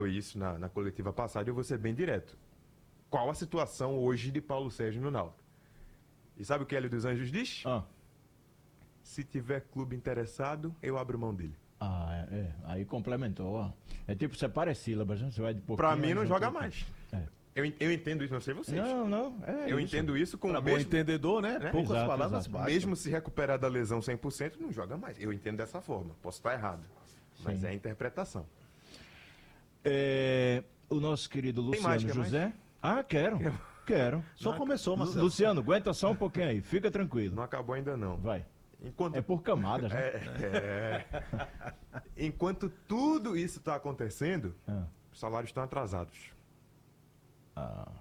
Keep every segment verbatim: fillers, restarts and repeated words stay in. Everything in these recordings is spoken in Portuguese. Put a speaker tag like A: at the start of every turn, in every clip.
A: isso na, na coletiva passada, eu vou ser bem direto. Qual a situação hoje de Paulo Sérgio no Náutico? E sabe o que Hélio dos Anjos diz?
B: Ah,
A: Se tiver clube interessado, eu abro mão dele.
B: ah é, é. Aí complementou, ó. É tipo, separa as sílabas, né? Você vai de pouquinho...
A: Pra mim não
B: aí
A: joga
B: juntou-
A: mais.
B: É.
A: Eu, en- eu entendo isso, não sei vocês.
B: Não, não, é
A: eu
B: isso.
A: entendo isso com
C: Para
A: o
C: bom
A: mesmo,
C: entendedor, né?
A: né?
C: Poucas
B: Exato,
C: palavras
B: exato.
C: bastam.
A: mesmo se recuperar da lesão cem por cento, não joga mais. Eu entendo dessa forma. Posso estar errado, mas
B: Sim.
A: é a interpretação.
B: É, o nosso querido
A: Tem mais,
B: Luciano
A: quer
B: José. Ah, quero, quero.
C: Só começou,
B: Lu-
C: Marcelo.
B: Luciano, aguenta só um pouquinho aí, fica tranquilo.
A: Não acabou ainda não.
B: Vai.
A: Enquanto
B: É por camadas, né?
A: É, é. Enquanto tudo isso está acontecendo,
B: Ah.
A: os salários estão atrasados.
B: Ah,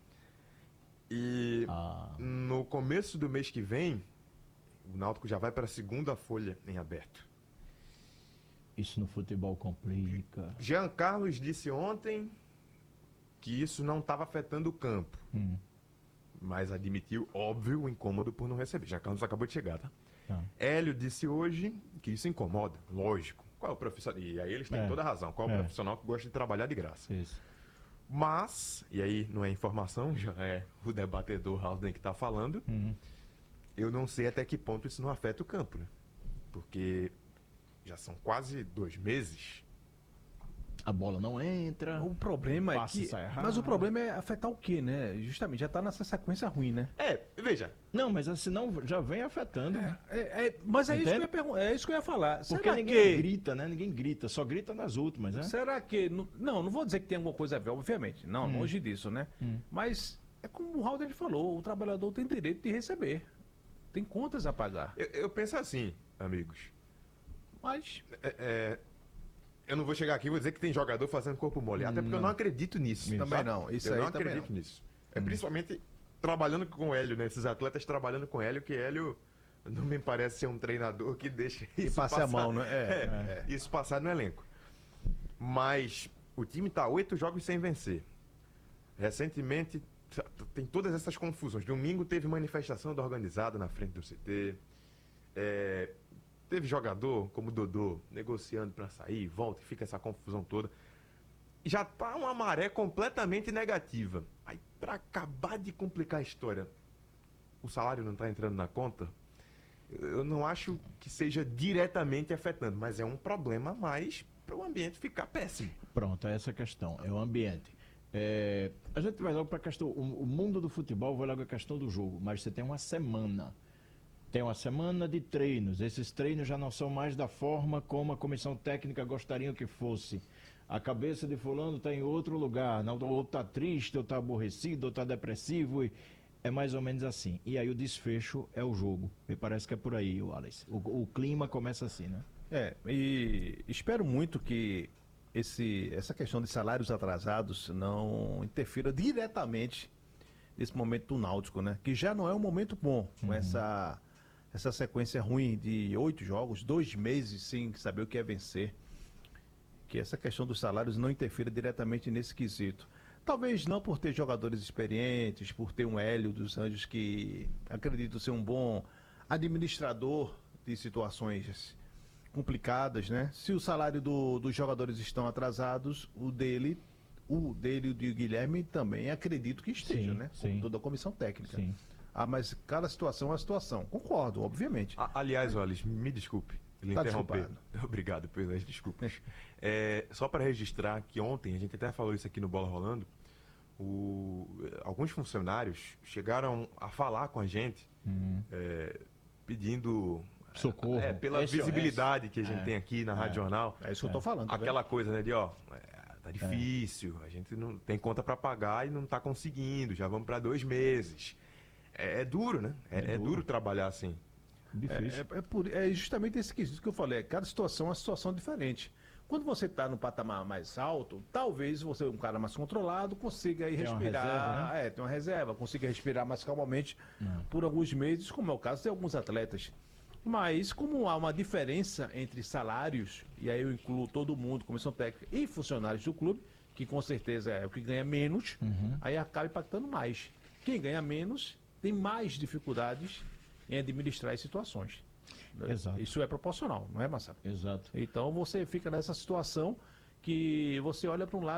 A: E
B: ah.
A: no começo do mês que vem, o Náutico já vai para a segunda folha em aberto.
B: Isso no futebol complica.
A: Jean Carlos disse ontem que isso não estava afetando o campo,
B: Hum,
A: mas admitiu, óbvio, o incômodo por não receber. Jean Carlos acabou de chegar, tá?
B: tá.
A: Hélio disse hoje que isso incomoda, lógico. Qual é o profissional? E aí eles têm
B: É.
A: toda a razão. Qual é o
B: É.
A: profissional que gosta de trabalhar de graça?
B: Isso.
A: Mas, e aí não é informação, já é o debatedor Halden que está falando,
B: Hum.
A: eu não sei até que ponto isso não afeta o campo, né? Porque já são quase dois meses.
B: A bola não entra.
C: O problema é
B: Passe
C: que...
B: sai errado.
C: Mas o problema é afetar o quê, né? Justamente, já tá nessa sequência ruim, né?
A: É, veja,
B: Não, mas senão já vem afetando. né?
C: É, é- mas é isso, que eu
B: Entende?
C: ia pergun- é isso que eu ia falar.
B: Porque
C: Será
B: ninguém
C: que...
B: grita, né? Ninguém grita, só grita nas últimas, né?
C: Será que... Não, não, não vou dizer que tem alguma coisa a ver, obviamente. Não,
B: Hum.
C: longe disso, né?
B: Hum.
C: Mas é como o Halder falou, o trabalhador tem direito de receber. Tem contas a pagar.
A: eu, eu penso assim, amigos.
C: Mas...
A: É, é, eu não vou chegar aqui e vou dizer que tem jogador fazendo corpo mole. Até porque eu não acredito nisso.
C: Também
A: tá?
C: não, isso
A: eu
C: aí
A: não
C: também
A: acredito
C: não.
A: nisso. É principalmente trabalhando com o Hélio, né? Esses atletas trabalhando com o Hélio, que Hélio não me parece ser um treinador que deixa isso
C: passe a
A: passar.
C: mão, né? É,
A: É, isso passar no elenco. Mas o time tá oito jogos sem vencer. Recentemente t- tem todas essas confusões. Domingo teve manifestação da organizada na frente do C T. É, teve jogador como o Dodô negociando para sair, volta e fica essa confusão toda. Já tá uma maré completamente negativa. Aí, para acabar de complicar a história, o salário não tá entrando na conta. Eu não acho que seja diretamente afetando, mas é um problema a mais para o ambiente ficar péssimo.
B: Pronto, é essa a questão, é o ambiente. É, a gente vai logo para a questão, o, o mundo do futebol vai logo a questão do jogo, mas você tem uma semana. Tem uma semana de treinos. Esses treinos já não são mais da forma como a comissão técnica gostaria que fosse. A cabeça de fulano está em outro lugar, não- ou está triste, ou está aborrecido, ou está depressivo. E é mais ou menos assim. E aí o desfecho é o jogo. Me parece que é por aí, Wallace. O, o clima começa assim, né?
C: É, e espero muito que esse, essa questão de salários atrasados não interfira diretamente nesse momento do Náutico, né? Que já não é um momento bom, com essa, essa sequência ruim de oito jogos, dois meses sem saber o que é vencer. Que essa questão dos salários não interfira diretamente nesse quesito. Talvez não por ter jogadores experientes, por ter um Hélio dos Anjos que acredito ser um bom administrador de situações complicadas, né? Se o salário do- dos jogadores estão atrasados, o dele, o dele e o de Guilherme também acredito que esteja,
B: Sim,
C: né?
B: sim.
C: Com toda a comissão técnica.
B: Sim.
C: Ah, mas cada situação é uma situação. Concordo, obviamente.
A: A- aliás, Wallace, me desculpe lhe
C: Tá
A: interromper.
C: desculpado.
A: Obrigado pelas desculpas. É, só para registrar que ontem, a gente até falou isso aqui no Bola Rolando, o- alguns funcionários chegaram a falar com a gente, é, pedindo
B: Socorro.
A: é, pela
B: S O S.
A: visibilidade que a gente
B: É.
A: tem aqui na Rádio Jornal.
C: É isso que eu tô falando. tá vendo?
A: Aquela coisa, né, de ó, é, tá difícil, a gente não tem conta para pagar e não tá conseguindo, já vamos para dois meses. É, é duro, né? É, é
B: duro.
A: duro trabalhar assim.
B: Difícil.
C: É, é por- é justamente esse quesito que eu falei. Cada situação é uma situação diferente. Quando você está no patamar mais alto, talvez você, um cara mais controlado, consiga aí
B: Tem uma
C: respirar.
B: reserva, né?
C: É, tem uma reserva, consiga respirar mais calmamente por alguns meses, como é o caso de alguns atletas. Mas como há uma diferença entre salários, e aí eu incluo todo mundo, comissão técnica e funcionários do clube, que com certeza é o que ganha menos, aí acaba impactando mais. Quem ganha menos tem mais dificuldades em administrar as situações.
B: Exato.
C: Isso é proporcional, não é, Marcelo?
B: Exato.
C: Então você fica nessa situação que você olha para um lado